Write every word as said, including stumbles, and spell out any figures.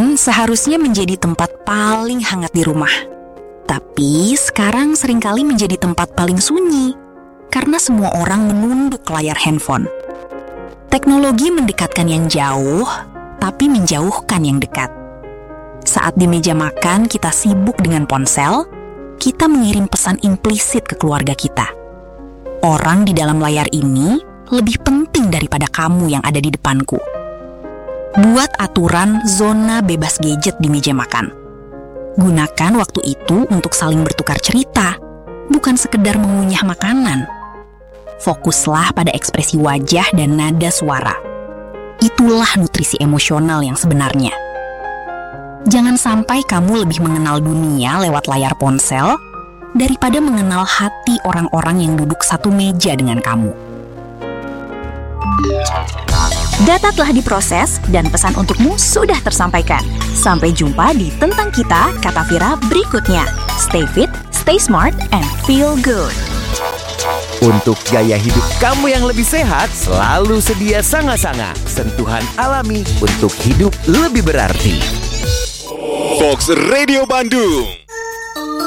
Handphone seharusnya menjadi tempat paling hangat di rumah. Tapi sekarang seringkali menjadi tempat paling sunyi karena semua orang menunduk layar handphone. Teknologi mendekatkan yang jauh, tapi menjauhkan yang dekat. Saat di meja makan kita sibuk dengan ponsel, kita mengirim pesan implisit ke keluarga kita. Orang di dalam layar ini lebih penting daripada kamu yang ada di depanku. Buat aturan zona bebas gadget di meja makan. Gunakan waktu itu untuk saling bertukar cerita, bukan sekedar mengunyah makanan. Fokuslah pada ekspresi wajah dan nada suara. Itulah nutrisi emosional yang sebenarnya. Jangan sampai kamu lebih mengenal dunia lewat layar ponsel daripada mengenal hati orang-orang yang duduk satu meja dengan kamu. Data telah diproses dan pesan untukmu sudah tersampaikan. Sampai jumpa di Tentang Kita Kata Vira berikutnya. Stay fit, stay smart, and feel good. Untuk gaya hidup kamu yang lebih sehat, selalu sedia Sanga-Sanga, sentuhan alami untuk hidup lebih berarti. Fox Radio Bandung.